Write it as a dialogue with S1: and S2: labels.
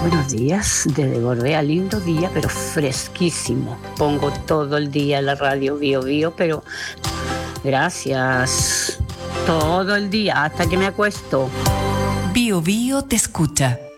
S1: Buenos días, desde Gorbea, lindo día, pero fresquísimo. Pongo todo el día la radio Bio Bio, pero gracias. Todo el día, hasta que me acuesto.
S2: Bio Bio te escucha.